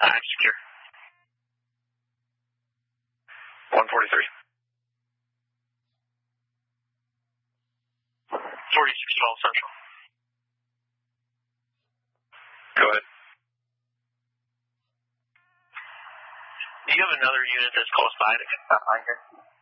I'm secure. 143. 4612 Central. Go ahead. Do you have another unit that's close by to get that line here?